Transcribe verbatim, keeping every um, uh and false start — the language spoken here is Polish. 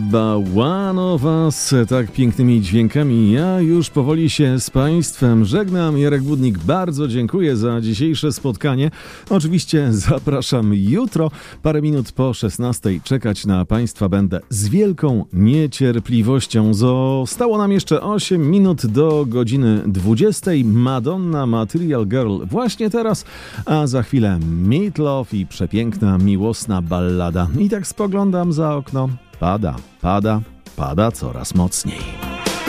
Chyba One of Us, tak pięknymi dźwiękami. Ja już powoli się z Państwem żegnam. Jarek Budnik, bardzo dziękuję za dzisiejsze spotkanie. Oczywiście zapraszam jutro, parę minut po szesnastej. Czekać na Państwa będę z wielką niecierpliwością. Zostało nam jeszcze osiem minut do godziny dwudziestej. Madonna, Material Girl właśnie teraz, a za chwilę Meat Love i przepiękna, miłosna ballada. I tak spoglądam za okno. Pada, pada, pada coraz mocniej.